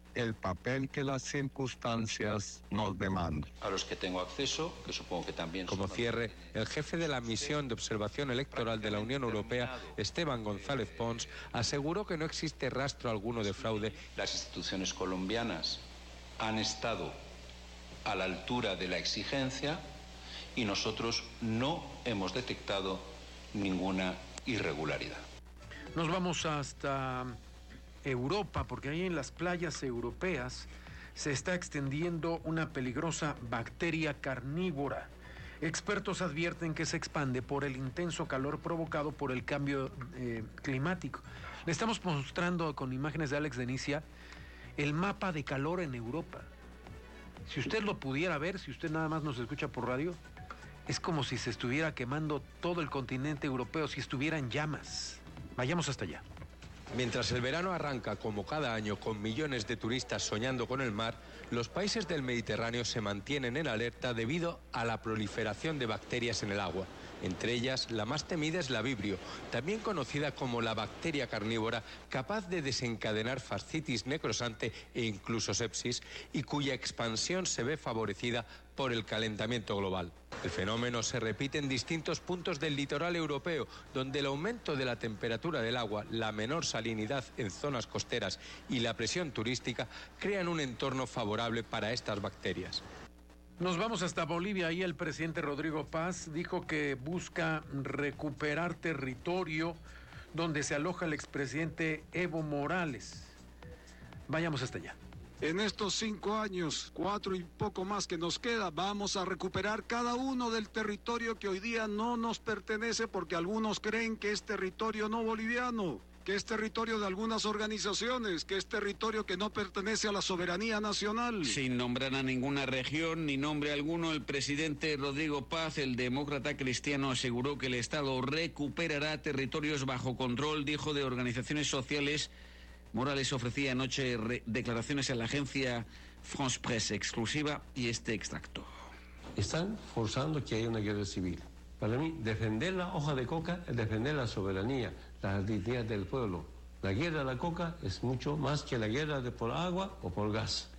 el papel que las circunstancias nos demandan. A los que tengo acceso, que supongo que también... Como cierre, el jefe de la misión de observación electoral de la Unión Europea, Esteban González Pons, aseguró que no existe rastro alguno de fraude. Las instituciones colombianas han estado a la altura de la exigencia y nosotros no hemos detectado ninguna irregularidad. Nos vamos hasta Europa, porque ahí en las playas europeas se está extendiendo una peligrosa bacteria carnívora. Expertos advierten que se expande por el intenso calor provocado por el cambio climático. Le estamos mostrando con imágenes de Alex Denicia el mapa de calor en Europa. Si usted lo pudiera ver, si usted nada más nos escucha por radio, es como si se estuviera quemando todo el continente europeo, si estuviera en llamas. Vayamos hasta allá. Mientras el verano arranca como cada año con millones de turistas soñando con el mar, los países del Mediterráneo se mantienen en alerta debido a la proliferación de bacterias en el agua. Entre ellas, la más temida es la vibrio, también conocida como la bacteria carnívora, capaz de desencadenar fascitis necrosante e incluso sepsis, y cuya expansión se ve favorecida por el calentamiento global. El fenómeno se repite en distintos puntos del litoral europeo, donde el aumento de la temperatura del agua, la menor salinidad en zonas costeras y la presión turística crean un entorno favorable para estas bacterias. Nos vamos hasta Bolivia. Ahí el presidente Rodrigo Paz dijo que busca recuperar territorio donde se aloja el expresidente Evo Morales. Vayamos hasta allá. En estos 5 años, 4 y poco más que nos queda, vamos a recuperar cada uno del territorio que hoy día no nos pertenece porque algunos creen que es territorio no boliviano, que es territorio de algunas organizaciones, que es territorio que no pertenece a la soberanía nacional. Sin nombrar a ninguna región ni nombre alguno, el presidente Rodrigo Paz, el demócrata cristiano, aseguró que el Estado recuperará territorios bajo control, dijo, de organizaciones sociales. Morales ofrecía anoche declaraciones a la agencia France Presse exclusiva y este extracto. Están forzando que haya una guerra civil. Para mí, defender la hoja de coca es defender la soberanía, la dignidad del pueblo. La guerra de la coca es mucho más que la guerra por agua o por gas.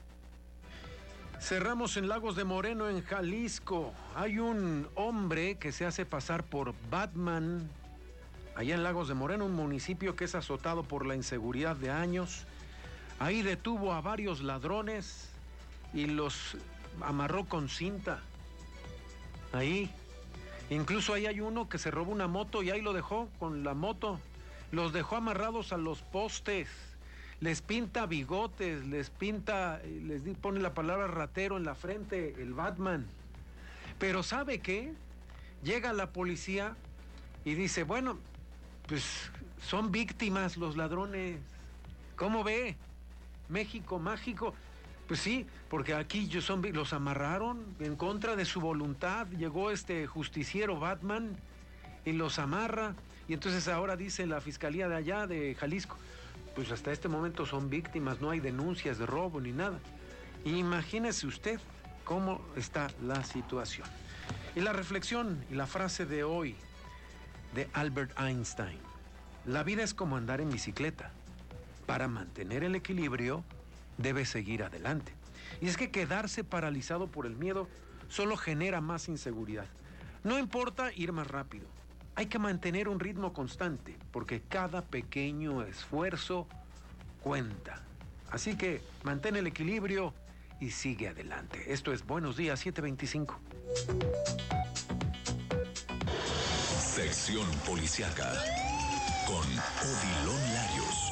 Cerramos en Lagos de Moreno, en Jalisco. Hay un hombre que se hace pasar por Batman. Allá en Lagos de Moreno, un municipio que es azotado por la inseguridad de años. Ahí detuvo a varios ladrones y los amarró con cinta. Ahí. Incluso ahí hay uno que se robó una moto y ahí lo dejó con la moto. Los dejó amarrados a los postes. Les pinta bigotes, les pone la palabra ratero en la frente, el Batman. Pero ¿sabe qué? Llega la policía y dice, bueno, pues son víctimas los ladrones. ¿Cómo ve? México mágico. Pues sí, porque aquí los amarraron en contra de su voluntad. Llegó este justiciero Batman y los amarra. Y entonces ahora dice la fiscalía de allá, de Jalisco, pues hasta este momento son víctimas, no hay denuncias de robo ni nada. Imagínese usted cómo está la situación. Y la reflexión y la frase de hoy de Albert Einstein: la vida es como andar en bicicleta. Para mantener el equilibrio, debe seguir adelante. Y es que quedarse paralizado por el miedo solo genera más inseguridad. No importa ir más rápido, hay que mantener un ritmo constante, porque cada pequeño esfuerzo cuenta. Así que mantén el equilibrio y sigue adelante. Esto es Buenos Días 725. Sección Policiaca con Odilon Larios.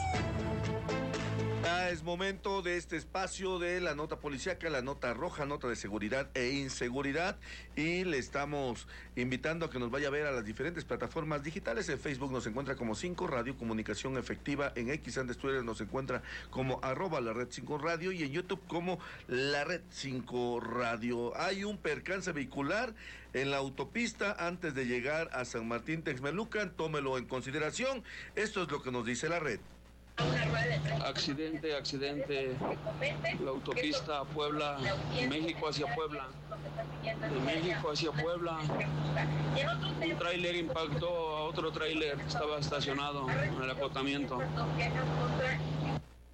Es momento de este espacio de la nota policíaca, la nota roja, nota de seguridad e inseguridad, y le estamos invitando a que nos vaya a ver a las diferentes plataformas digitales. En Facebook nos encuentra como 5 Radio Comunicación Efectiva, en X antes Twitter nos encuentra como @la red 5 Radio y en YouTube como la red 5 Radio. Hay un percance vehicular en la autopista antes de llegar a San Martín Texmelucan, tómelo en consideración. Esto es lo que nos dice la red. Accidente, la autopista Puebla, México hacia Puebla, de México hacia Puebla, un tráiler impactó a otro tráiler que estaba estacionado en el acotamiento.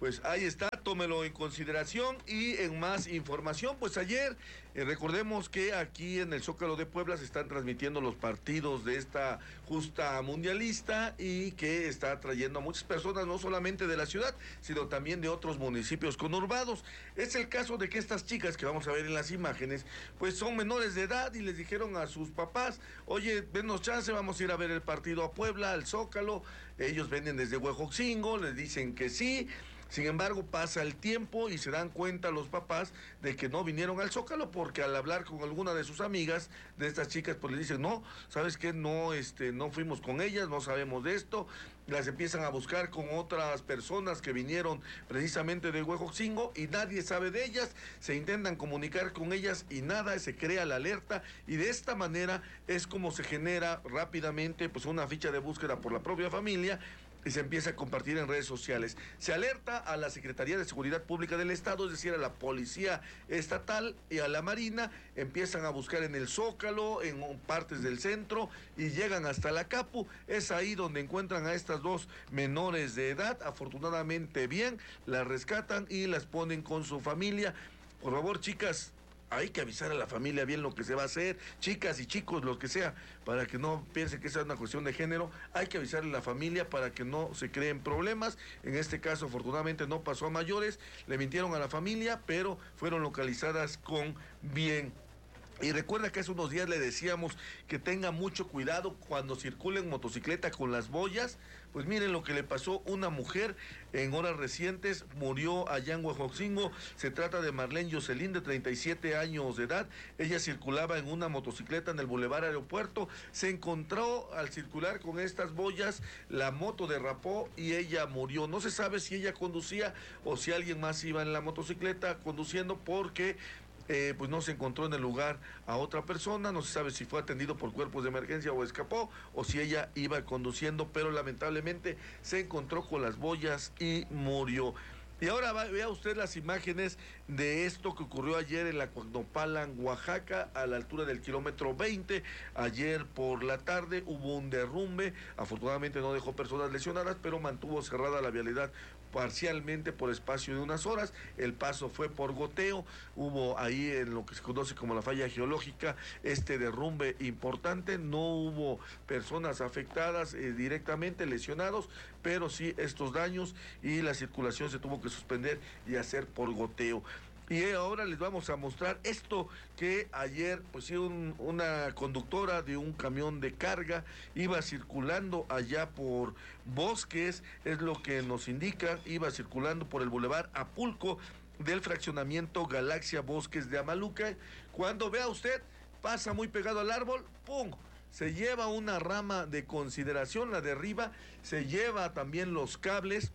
Pues ahí está, tómelo en consideración. Y en más información, pues ayer recordemos que aquí en el Zócalo de Puebla se están transmitiendo los partidos de esta justa mundialista y que está atrayendo a muchas personas, no solamente de la ciudad, sino también de otros municipios conurbados. Es el caso de que estas chicas que vamos a ver en las imágenes, pues son menores de edad y les dijeron a sus papás, oye, denos chance, vamos a ir a ver el partido a Puebla, al Zócalo. Ellos vienen desde Huejotzingo, les dicen que sí. Sin embargo, pasa el tiempo y se dan cuenta los papás de que no vinieron al Zócalo, porque al hablar con alguna de sus amigas, de estas chicas, pues le dicen, no, ¿sabes qué? No, no fuimos con ellas, no sabemos de esto. Las empiezan a buscar con otras personas que vinieron precisamente de Huejotzingo y nadie sabe de ellas. Se intentan comunicar con ellas y nada, se crea la alerta y de esta manera es como se genera rápidamente pues una ficha de búsqueda por la propia familia y se empieza a compartir en redes sociales. Se alerta a la Secretaría de Seguridad Pública del Estado, es decir, a la Policía Estatal y a la Marina. Empiezan a buscar en el Zócalo, en partes del centro y llegan hasta la Capu. Es ahí donde encuentran a estas dos menores de edad. Afortunadamente bien, las rescatan y las ponen con su familia. Por favor, chicas, hay que avisar a la familia bien lo que se va a hacer, chicas y chicos, lo que sea, para que no piensen que esa es una cuestión de género. Hay que avisarle a la familia para que no se creen problemas. En este caso, afortunadamente, no pasó a mayores, le mintieron a la familia, pero fueron localizadas con bien. Y recuerda que hace unos días le decíamos que tenga mucho cuidado cuando circula en motocicleta con las boyas. Pues miren lo que le pasó a una mujer en horas recientes, murió allá en Huejotzingo. Se trata de Marlene Jocelyn, de 37 años de edad. Ella circulaba en una motocicleta en el Boulevard Aeropuerto. Se encontró al circular con estas boyas, la moto derrapó y ella murió. No se sabe si ella conducía o si alguien más iba en la motocicleta conduciendo, porque pues no se encontró en el lugar a otra persona. No se sabe si fue atendido por cuerpos de emergencia o escapó, o si ella iba conduciendo, pero lamentablemente se encontró con las boyas y murió. Y ahora vea usted las imágenes de esto que ocurrió ayer en la Cuacnopalan, Oaxaca, a la altura del kilómetro 20. Ayer por la tarde hubo un derrumbe, afortunadamente no dejó personas lesionadas, pero mantuvo cerrada la vialidad parcialmente por espacio de unas horas. El paso fue por goteo, hubo ahí en lo que se conoce como la falla geológica este derrumbe importante. No hubo personas afectadas directamente, lesionados, pero sí estos daños, y la circulación se tuvo que suspender y hacer por goteo. Y ahora les vamos a mostrar esto que ayer, pues sí, una conductora de un camión de carga iba circulando allá por Bosques, es lo que nos indica, iba circulando por el Boulevard Apulco del fraccionamiento Galaxia Bosques de Amaluca. Cuando vea usted, pasa muy pegado al árbol, ¡pum!, se lleva una rama de consideración, la derriba, se lleva también los cables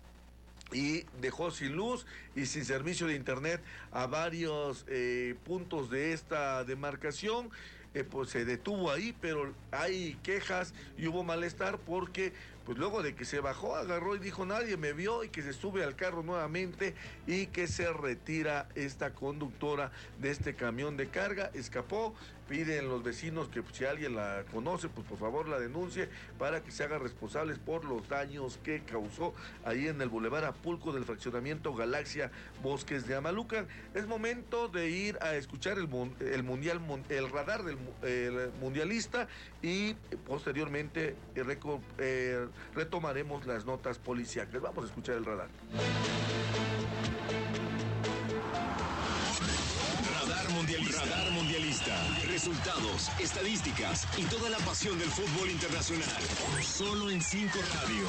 y dejó sin luz y sin servicio de internet a varios puntos de esta demarcación. Pues se detuvo ahí, pero hay quejas y hubo malestar porque pues luego de que se bajó, agarró y dijo nadie me vio, y que se sube al carro nuevamente y que se retira esta conductora de este camión de carga. Escapó. Piden los vecinos que si alguien la conoce, pues por favor la denuncie para que se hagan responsables por los daños que causó ahí en el Boulevard Apulco del fraccionamiento Galaxia Bosques de Amalucan. Es momento de ir a escuchar el radar del mundialista y posteriormente retomaremos las notas policíacas. Vamos a escuchar el radar. Radar Mundialista. Resultados, estadísticas y toda la pasión del fútbol internacional. Solo en 5 Radio.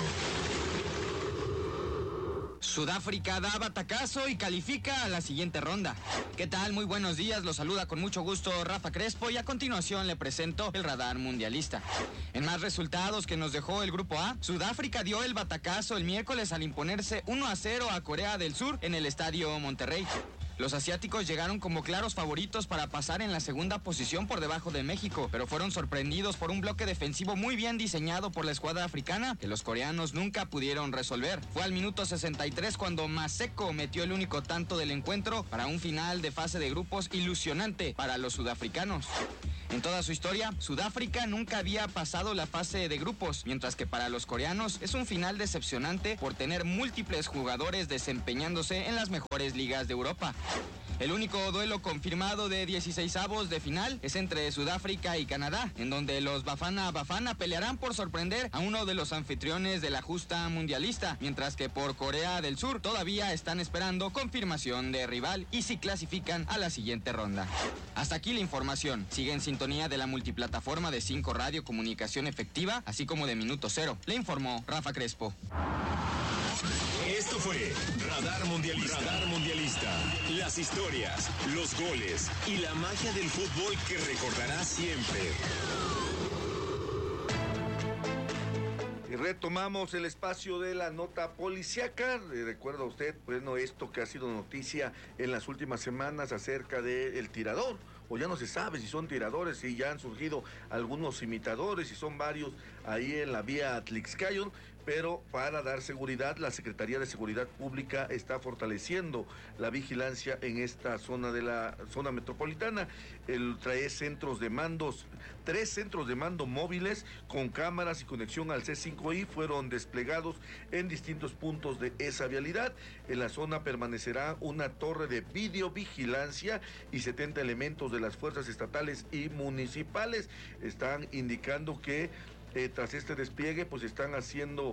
Sudáfrica da batacazo y califica a la siguiente ronda. ¿Qué tal? Muy buenos días, los saluda con mucho gusto Rafa Crespo y a continuación le presento el radar mundialista. En más resultados que nos dejó el grupo A, Sudáfrica dio el batacazo el miércoles al imponerse 1-0 a Corea del Sur en el Estadio Monterrey. Los asiáticos llegaron como claros favoritos para pasar en la segunda posición por debajo de México, pero fueron sorprendidos por un bloque defensivo muy bien diseñado por la escuadra africana que los coreanos nunca pudieron resolver. Fue al minuto 63 cuando Maseko metió el único tanto del encuentro para un final de fase de grupos ilusionante para los sudafricanos. En toda su historia, Sudáfrica nunca había pasado la fase de grupos, mientras que para los coreanos es un final decepcionante por tener múltiples jugadores desempeñándose en las mejores ligas de Europa. El único duelo confirmado de 16avos de final es entre Sudáfrica y Canadá, en donde los Bafana Bafana pelearán por sorprender a uno de los anfitriones de la justa mundialista, mientras que por Corea del Sur todavía están esperando confirmación de rival y si clasifican a la siguiente ronda. Hasta aquí la información. Sigue en sintonía de la multiplataforma de 5 Radio Comunicación Efectiva, así como de Minuto Cero. Le informó Rafa Crespo. Esto fue Radar Mundialista. Radar Mundialista. Las historias, los goles y la magia del fútbol que recordarás siempre. Y retomamos el espacio de la nota policíaca. Recuerda usted, bueno, esto que ha sido noticia en las últimas semanas acerca del tirador. O ya no se sabe si son tiradores, si ya han surgido algunos imitadores, si son varios ahí en la vía Atlixcayon. Pero para dar seguridad, la Secretaría de Seguridad Pública está fortaleciendo la vigilancia en esta zona de la zona metropolitana. Trae centros de mandos, 3 centros de mando móviles con cámaras y conexión al C5I fueron desplegados en distintos puntos de esa vialidad. En la zona permanecerá una torre de videovigilancia y 70 elementos de las fuerzas estatales y municipales. Están indicando que tras este despliegue, pues están haciendo,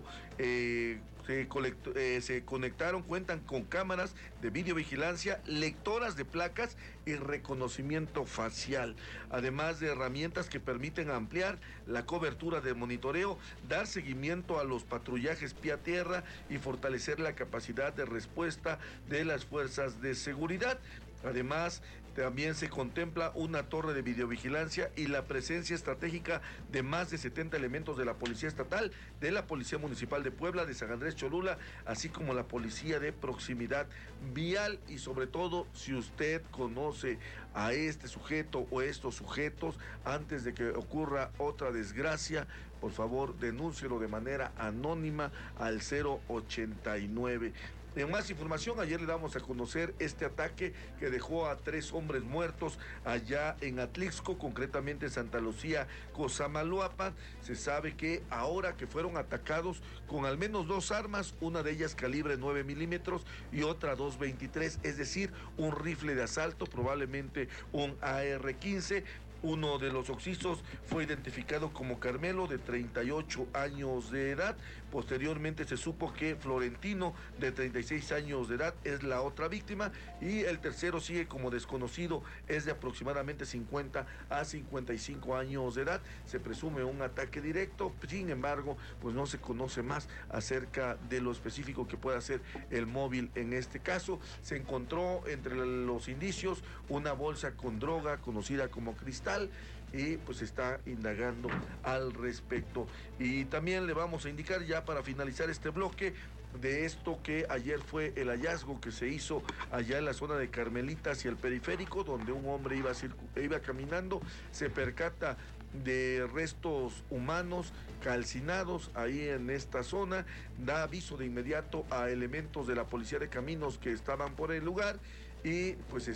se conectaron, cuentan con cámaras de videovigilancia, lectoras de placas y reconocimiento facial, además de herramientas que permiten ampliar la cobertura de monitoreo, dar seguimiento a los patrullajes pie a tierra y fortalecer la capacidad de respuesta de las fuerzas de seguridad. Además, también se contempla una torre de videovigilancia y la presencia estratégica de más de 70 elementos de la Policía Estatal, de la Policía Municipal de Puebla, de San Andrés Cholula, así como la Policía de Proximidad Vial. Y sobre todo, si usted conoce a este sujeto o estos sujetos, antes de que ocurra otra desgracia, por favor, denúncielo de manera anónima al 089. En más información, ayer le damos a conocer este ataque que dejó a 3 hombres muertos allá en Atlixco, concretamente en Santa Lucía, Cosamaloapan. Se sabe que ahora que fueron atacados con al menos 2 armas, una de ellas calibre 9 milímetros y otra 223, es decir, un rifle de asalto, probablemente un AR-15. Uno de los occisos fue identificado como Carmelo, de 38 años de edad. Posteriormente se supo que Florentino, de 36 años de edad, es la otra víctima. Y el tercero sigue como desconocido, es de aproximadamente 50 a 55 años de edad. Se presume un ataque directo, sin embargo, pues no se conoce más acerca de lo específico que pueda ser el móvil en este caso. Se encontró entre los indicios una bolsa con droga conocida como cristal, y pues está indagando al respecto. Y también le vamos a indicar, ya para finalizar este bloque, de esto que ayer fue el hallazgo que se hizo allá en la zona de Carmelitas y el Periférico, donde un hombre iba caminando, se percata de restos humanos calcinados ahí en esta zona, da aviso de inmediato a elementos de la Policía de Caminos que estaban por el lugar y pues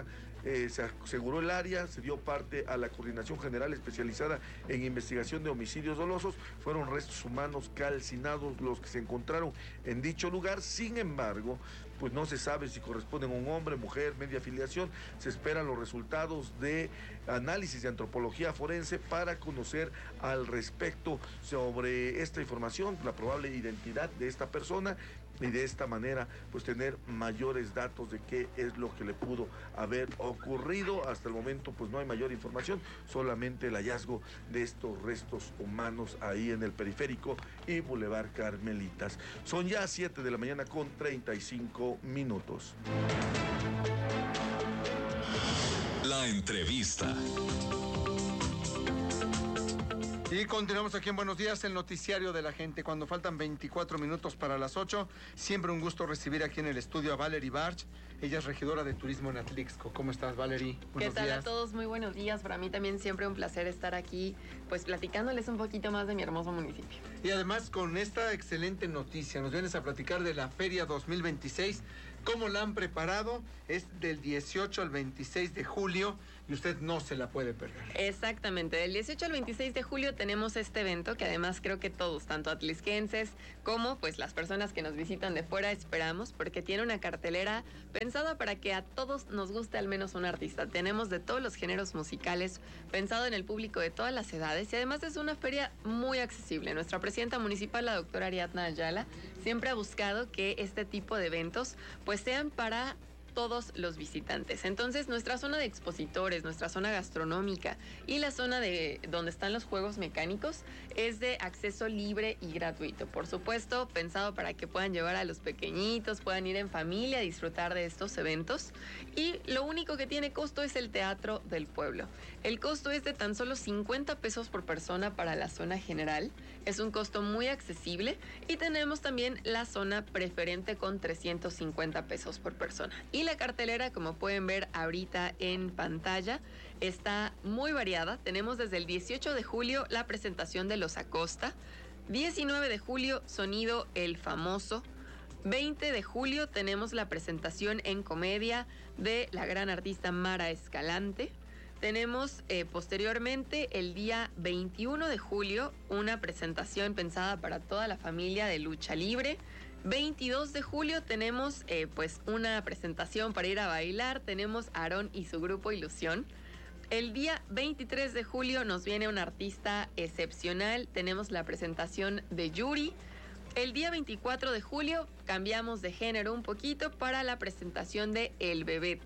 se aseguró el área, se dio parte a la Coordinación General Especializada en Investigación de Homicidios Dolosos. Fueron restos humanos calcinados los que se encontraron en dicho lugar. Sin embargo, pues no se sabe si corresponden a un hombre, mujer, media filiación. Se esperan los resultados de análisis de antropología forense para conocer al respecto sobre esta información, la probable identidad de esta persona, y de esta manera pues tener mayores datos de qué es lo que le pudo haber ocurrido. Hasta el momento pues no hay mayor información, solamente el hallazgo de estos restos humanos ahí en el Periférico y Boulevard Carmelitas. Son ya 7 de la mañana con 35 minutos. La entrevista. Y continuamos aquí en Buenos Días, el noticiario de la gente. Cuando faltan 24 minutos para las 8, siempre un gusto recibir aquí en el estudio a Valerie Barch. Ella es regidora de turismo en Atlixco. ¿Cómo estás, Valerie? ¿Qué tal a todos? Muy buenos días. Para mí también siempre un placer estar aquí, pues platicándoles un poquito más de mi hermoso municipio. Y además con esta excelente noticia, nos vienes a platicar de la Feria 2026 ¿Cómo la han preparado? Es del 18 al 26 de julio y usted no se la puede perder. Exactamente, del 18 al 26 de julio tenemos este evento que además creo que todos, tanto atlisquenses como pues las personas que nos visitan de fuera, esperamos, porque tiene una cartelera pensada para que a todos nos guste al menos un artista. Tenemos de todos los géneros musicales, pensado en el público de todas las edades y además es una feria muy accesible. Nuestra presidenta municipal, la doctora Ariadna Ayala, siempre ha buscado que este tipo de eventos pues sean para todos los visitantes. Entonces, nuestra zona de expositores, nuestra zona gastronómica y la zona de donde están los juegos mecánicos es de acceso libre y gratuito. Por supuesto, pensado para que puedan llevar a los pequeñitos, puedan ir en familia a disfrutar de estos eventos. Y lo único que tiene costo es el Teatro del Pueblo. El costo es de tan solo 50 pesos por persona para la zona general. Es un costo muy accesible y tenemos también la zona preferente con 350 pesos por persona. Y la cartelera, como pueden ver ahorita en pantalla, está muy variada. Tenemos desde el 18 de julio la presentación de Los Acosta, 19 de julio Sonido El Famoso, 20 de julio tenemos la presentación en comedia de la gran artista Mara Escalante. Tenemos posteriormente el día 21 de julio una presentación pensada para toda la familia de lucha libre. 22 de julio tenemos pues una presentación para ir a bailar. Tenemos a Aarón y su grupo Ilusión. El día 23 de julio nos viene un artista excepcional. Tenemos la presentación de Yuri. El día 24 de julio cambiamos de género un poquito para la presentación de El Bebeto.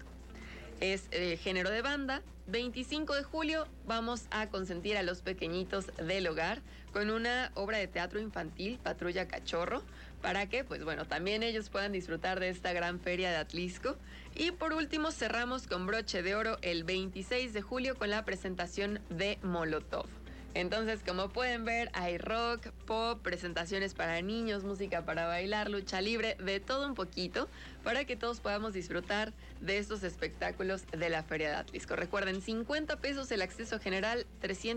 Es género de banda. 25 de julio vamos a consentir a los pequeñitos del hogar con una obra de teatro infantil, Patrulla Cachorro, para que, pues bueno, también ellos puedan disfrutar de esta gran feria de Atlisco. Y por último cerramos con broche de oro el 26 de julio con la presentación de Molotov. Entonces, como pueden ver, hay rock, pop, presentaciones para niños, música para bailar, lucha libre, de todo un poquito, para que todos podamos disfrutar de estos espectáculos de la Feria de Atlisco. Recuerden, 50 pesos el acceso general,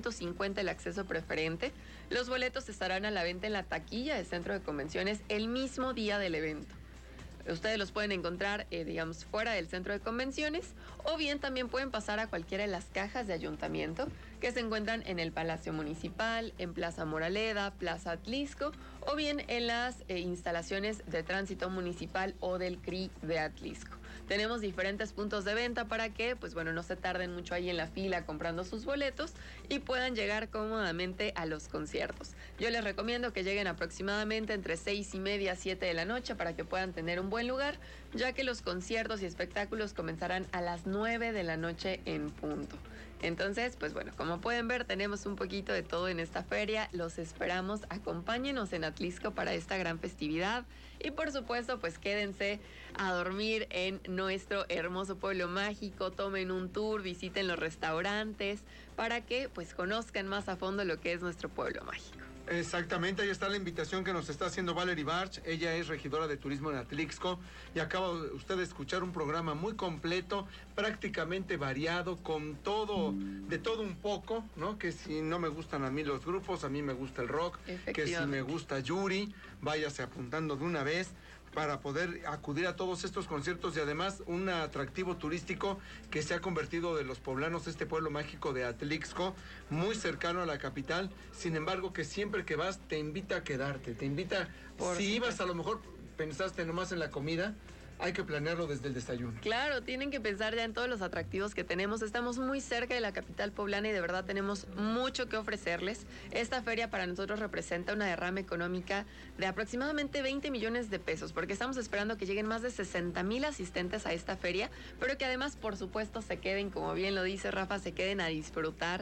350 el acceso preferente. Los boletos estarán a la venta en la taquilla del Centro de Convenciones el mismo día del evento. Ustedes los pueden encontrar, digamos, fuera del centro de convenciones o bien también pueden pasar a cualquiera de las cajas de ayuntamiento que se encuentran en el Palacio Municipal, en Plaza Moraleda, Plaza Atlisco o bien en las instalaciones de tránsito municipal o del CRI de Atlisco. Tenemos diferentes puntos de venta para que, pues bueno, no se tarden mucho ahí en la fila comprando sus boletos y puedan llegar cómodamente a los conciertos. Yo les recomiendo que lleguen aproximadamente entre 6:30 a 7 de la noche para que puedan tener un buen lugar, ya que los conciertos y espectáculos comenzarán a las 9 de la noche en punto. Entonces, pues bueno, como pueden ver, tenemos un poquito de todo en esta feria. Los esperamos, acompáñenos en Atlisco para esta gran festividad. Y por supuesto, pues quédense a dormir en nuestro hermoso pueblo mágico, tomen un tour, visiten los restaurantes, para que pues conozcan más a fondo lo que es nuestro pueblo mágico. Exactamente, ahí está la invitación que nos está haciendo Valerie Barch. Ella es regidora de turismo en Atlixco y acaba usted de escuchar un programa muy completo, prácticamente variado, con todo, de todo un poco, ¿no? Que si no me gustan a mí los grupos, a mí me gusta el rock, que si me gusta Yuri, váyase apuntando de una vez para poder acudir a todos estos conciertos y además un atractivo turístico que se ha convertido de los poblanos, este pueblo mágico de Atlixco, muy cercano a la capital, sin embargo que siempre que vas te invita a quedarte, te invita, si ibas a lo mejor pensaste nomás en la comida, hay que planearlo desde el desayuno. Claro, tienen que pensar ya en todos los atractivos que tenemos. Estamos muy cerca de la capital poblana y de verdad tenemos mucho que ofrecerles. Esta feria para nosotros representa una derrama económica de aproximadamente 20 millones de pesos, porque estamos esperando que lleguen más de 60,000 asistentes a esta feria, pero que además, por supuesto, se queden, como bien lo dice Rafa, se queden a disfrutar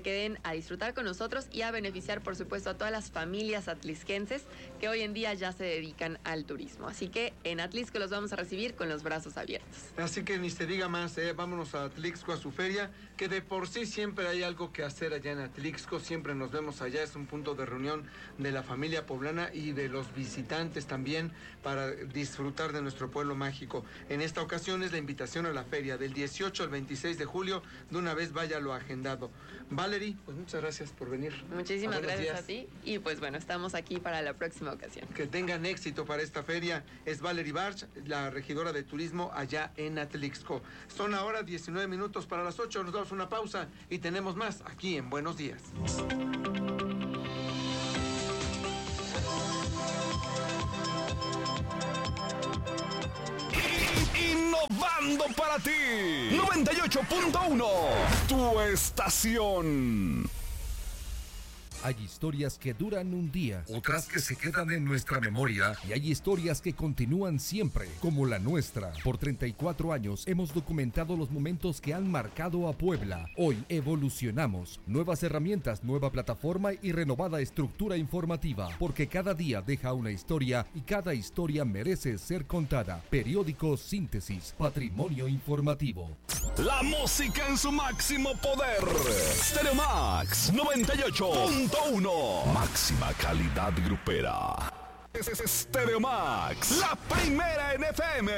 con nosotros y a beneficiar, por supuesto, a todas las familias atlisquenses que hoy en día ya se dedican al turismo. Así que en Atlisco los vamos a recibir con los brazos abiertos. Así que ni se diga más, vámonos a Atlixco, a su feria, que de por sí siempre hay algo que hacer allá en Atlixco, siempre nos vemos allá, es un punto de reunión de la familia poblana y de los visitantes también para disfrutar de nuestro pueblo mágico. En esta ocasión es la invitación a la feria del 18 al 26 de julio, de una vez vaya lo agendado. Valerie, pues muchas gracias por venir. Muchísimas gracias a ti y pues bueno, estamos aquí para la próxima ocasión. Que tengan éxito para esta feria. Es Valerie Barch, la la regidora de turismo allá en Atlixco. Son ahora 19 minutos para las 8, nos damos una pausa y tenemos más aquí en Buenos Días. Innovando para ti, 98.1, tu estación. Hay historias que duran un día, otras que se quedan en nuestra memoria, y hay historias que continúan siempre, como la nuestra. Por 34 años hemos documentado los momentos que han marcado a Puebla. Hoy evolucionamos. Nuevas herramientas, nueva plataforma y renovada estructura informativa, porque cada día deja una historia y cada historia merece ser contada. Periódico Síntesis, patrimonio informativo. La música en su máximo poder. Stereo Max 98.1. Máxima calidad grupera. Stereo Max, la primera en FM.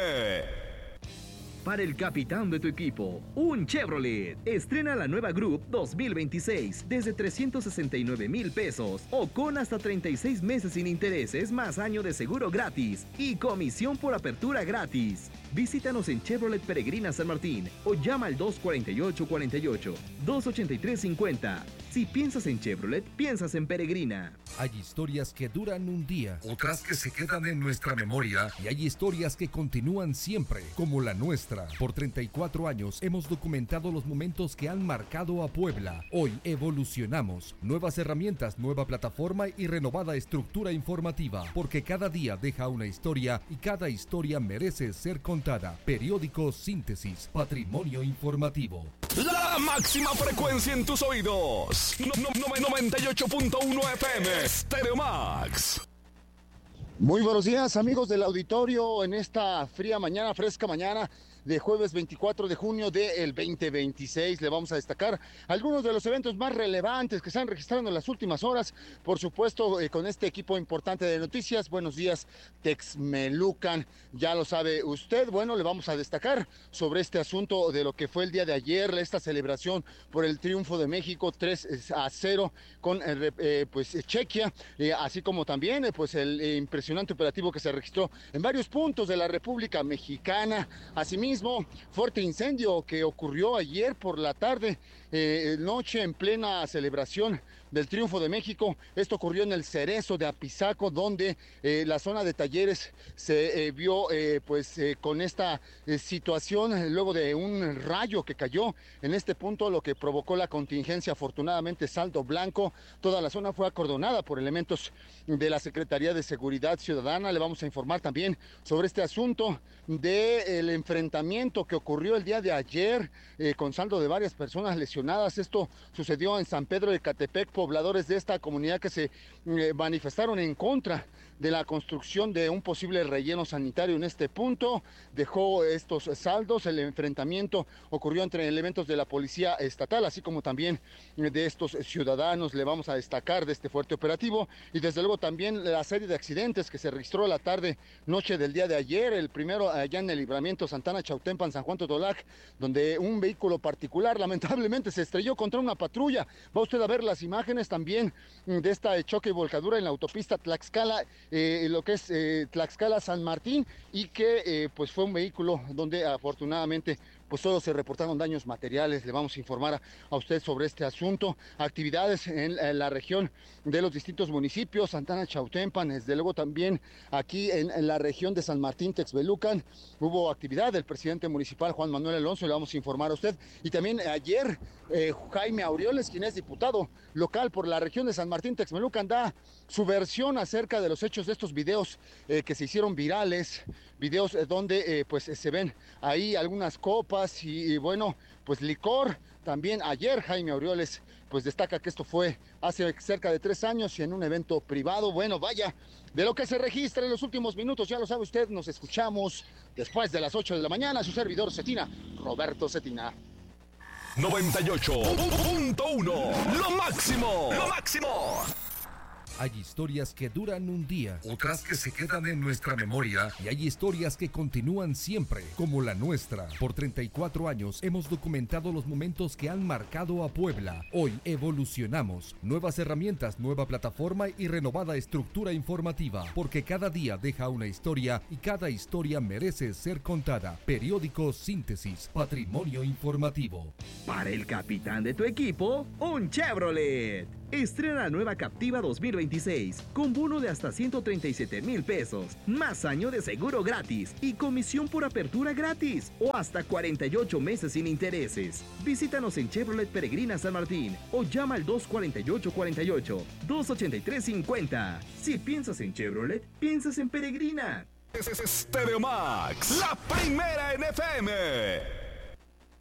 Para el capitán de tu equipo, un Chevrolet. Estrena la nueva Group 2026 desde 369,000 pesos o con hasta 36 meses sin intereses más año de seguro gratis y comisión por apertura gratis. Visítanos en Chevrolet Peregrina San Martín o llama al 248-48, 283-50. Si piensas en Chevrolet, piensas en Peregrina. Hay historias que duran un día, otras que se quedan en nuestra memoria, y hay historias que continúan siempre, como la nuestra. Por 34 años hemos documentado los momentos que han marcado a Puebla. Hoy evolucionamos. Nuevas herramientas, nueva plataforma y renovada estructura informativa, porque cada día deja una historia y cada historia merece ser contada. Periódico Síntesis, patrimonio informativo. La máxima frecuencia en tus oídos. 98.1 FM, Stereo Max. Muy buenos días, amigos del auditorio, en esta fría mañana, fresca mañana de jueves 24 de junio del 2026. Le vamos a destacar algunos de los eventos más relevantes que se han registrado en las últimas horas, por supuesto con este equipo importante de noticias. Buenos días, Texmelucan, ya lo sabe usted. Bueno, le vamos a destacar sobre este asunto de lo que fue el día de ayer, esta celebración por el triunfo de México 3-0 con Chequia, así como también pues el impresionante operativo que se registró en varios puntos de la República Mexicana. Asimismo, fuerte incendio que ocurrió ayer por la tarde, noche en plena celebración del triunfo de México. Esto ocurrió en el Cerezo de Apizaco, donde la zona de talleres se vio con esta situación luego de un rayo que cayó en este punto, lo que provocó la contingencia. Afortunadamente, saldo blanco. Toda la zona fue acordonada por elementos de la Secretaría de Seguridad Ciudadana. Le vamos a informar también sobre este asunto del enfrentamiento que ocurrió el día de ayer con saldo de varias personas lesionadas. Esto sucedió en San Pedro de Catepec. Pobladores de esta comunidad que se manifestaron en contra de la construcción de un posible relleno sanitario en este punto, dejó estos saldos. El enfrentamiento ocurrió entre elementos de la policía estatal, así como también de estos ciudadanos. Le vamos a destacar de este fuerte operativo y desde luego también la serie de accidentes que se registró la tarde, noche del día de ayer. El primero allá en el libramiento Santana Chautempan, San Juan Totolac, donde un vehículo particular lamentablemente se estrelló contra una patrulla. Va usted a ver las imágenes también de esta choque y volcadura en la autopista Tlaxcala, lo que es Tlaxcala San Martín, y que pues fue un vehículo donde afortunadamente pues solo se reportaron daños materiales. Le vamos a informar a usted sobre este asunto. Actividades en la región de los distintos municipios, Santana Chautempan, desde luego también aquí en la región de San Martín, Texmelucan, hubo actividad del presidente municipal Juan Manuel Alonso. Le vamos a informar a usted. Y también ayer Jaime Aureoles, quien es diputado local por la región de San Martín, Texmelucan, da su versión acerca de los hechos de estos videos que se hicieron virales, videos donde pues se ven ahí algunas copas y bueno, pues licor. También ayer Jaime Aureoles pues destaca que esto fue hace cerca de 3 años y en un evento privado. Bueno, vaya, de lo que se registra en los últimos minutos, ya lo sabe usted. Nos escuchamos después de las 8 de la mañana. Su servidor Cetina, Roberto Cetina. 98.1, lo máximo, lo máximo. Hay historias que duran un día, otras que se quedan en nuestra memoria y hay historias que continúan siempre, como la nuestra. Por 34 años hemos documentado los momentos que han marcado a Puebla. Hoy evolucionamos. Nuevas herramientas, nueva plataforma y renovada estructura informativa, porque cada día deja una historia y cada historia merece ser contada. Periódico Síntesis, patrimonio informativo. Para el capitán de tu equipo, un Chevrolet. Estrena la nueva Captiva 2026 con bono de hasta 137,000 pesos, más año de seguro gratis y comisión por apertura gratis o hasta 48 meses sin intereses. Visítanos en Chevrolet Peregrina San Martín o llama al 248-48, 283-50. Si piensas en Chevrolet, piensas en Peregrina. Stereo Max, la primera en FM.